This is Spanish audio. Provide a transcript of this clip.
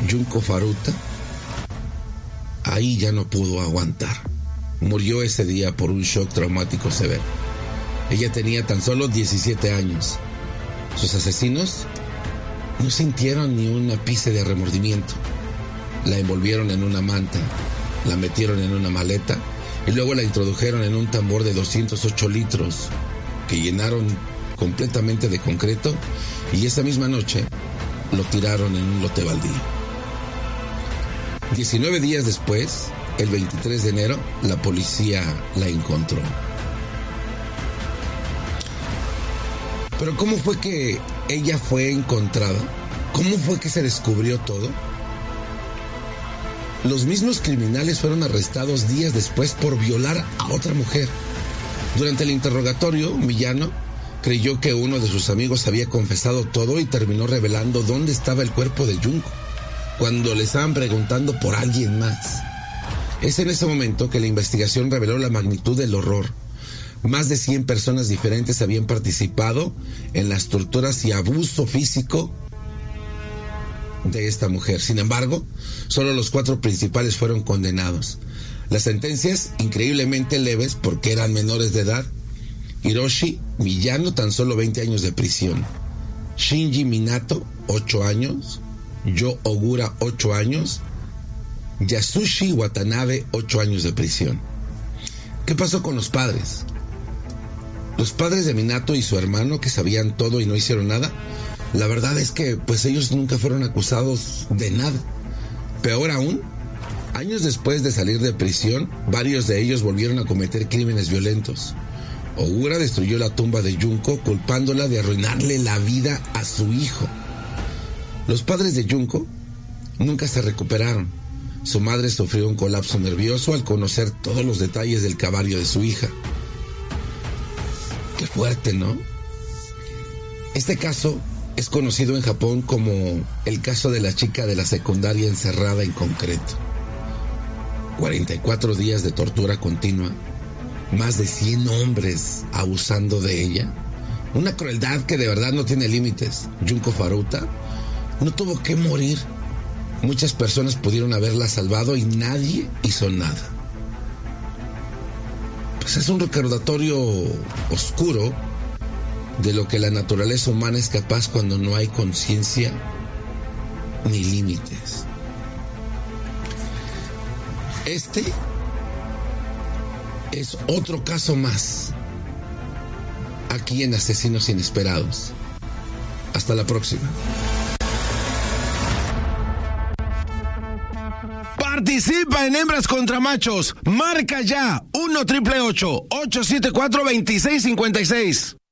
Junko Furuta, ahí ya no pudo aguantar. Murió ese día por un shock traumático severo. Ella tenía tan solo 17 años. Sus asesinos no sintieron ni un ápice de remordimiento. La envolvieron en una manta, la metieron en una maleta y luego la introdujeron en un tambor de 208 litros que llenaron completamente de concreto, y esa misma noche lo tiraron en un lote baldío. 19 días después, el 23 de enero, la policía la encontró. Pero ¿cómo fue que ella fue encontrada? ¿Cómo fue que se descubrió todo? Los mismos criminales fueron arrestados días después por violar a otra mujer. Durante el interrogatorio, Miyano creyó que uno de sus amigos había confesado todo y terminó revelando dónde estaba el cuerpo de Junko, cuando le estaban preguntando por alguien más. Es en ese momento que la investigación reveló la magnitud del horror. Más de 100 personas diferentes habían participado en las torturas y abuso físico de esta mujer. Sin embargo, solo los 4 principales fueron condenados. Las sentencias, increíblemente leves porque eran menores de edad. Hiroshi Miyano, tan solo 20 años de prisión. Shinji Minato, 8 años. Yo Ogura, 8 años. Yasushi Watanabe, 8 años de prisión. ¿Qué pasó con los padres? Los padres de Minato y su hermano, que sabían todo y no hicieron nada, la verdad es que pues ellos nunca fueron acusados de nada. Peor aún, años después de salir de prisión, varios de ellos volvieron a cometer crímenes violentos. Ogura destruyó la tumba de Junko, culpándola de arruinarle la vida a su hijo. Los padres de Junko nunca se recuperaron. Su madre sufrió un colapso nervioso al conocer todos los detalles del calvario de su hija. Qué fuerte, ¿no? Este caso es conocido en Japón como el caso de la chica de la secundaria encerrada en concreto. 44 días de tortura continua, más de 100 hombres abusando de ella. Una crueldad que de verdad no tiene límites. Junko Furuta no tuvo que morir. Muchas personas pudieron haberla salvado y nadie hizo nada. Pues es un recordatorio oscuro de lo que la naturaleza humana es capaz cuando no hay conciencia ni límites. Este es otro caso más aquí en Asesinos Inesperados. Hasta la próxima. Participa en Hembras contra Machos. Marca ya 1-888-874-2656.